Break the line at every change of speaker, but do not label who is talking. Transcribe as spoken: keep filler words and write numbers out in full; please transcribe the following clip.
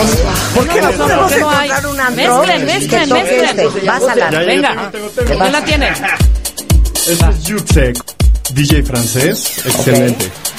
¿Por qué no podemos
no hay?
encontrar un antro
Mezclen, mezclen,
que toque
mezclen.
este? Vas a la...
Venga, ya la tiene.
Este es Yuxek, D J francés, excelente.